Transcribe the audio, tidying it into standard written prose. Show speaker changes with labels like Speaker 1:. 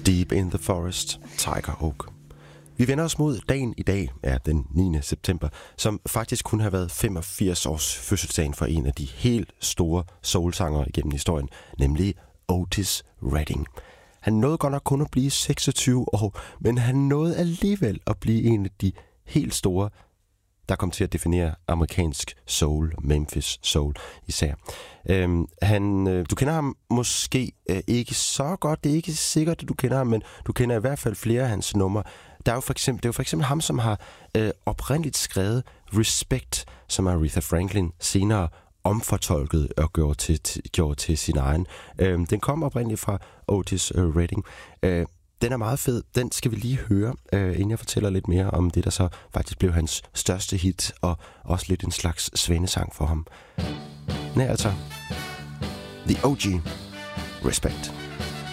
Speaker 1: Deep in the Forest, Tiger Oak. Vi vender os mod dagen i dag, er den 9. september, som faktisk kunne have været 85 års fødselsdagen for en af de helt store soulsangere igennem historien, nemlig Otis Redding. Han nåede godt nok kun at blive 26 år, men han nåede alligevel at blive en af de helt store, der kom til at definere amerikansk soul, Memphis soul især. Du kender ham måske ikke så godt, det er ikke sikkert, at du kender ham, men du kender i hvert fald flere af hans numre. Det er jo for eksempel ham, som har oprindeligt skrevet Respect, som Aretha Franklin senere omfortolket og gjorde til sin egen. Den kom oprindeligt fra Otis Redding. Den er meget fed. Den skal vi lige høre, inden jeg fortæller lidt mere om det, der så faktisk blev hans største hit, og også lidt en slags svanesang for ham. Nej, altså The OG Respect.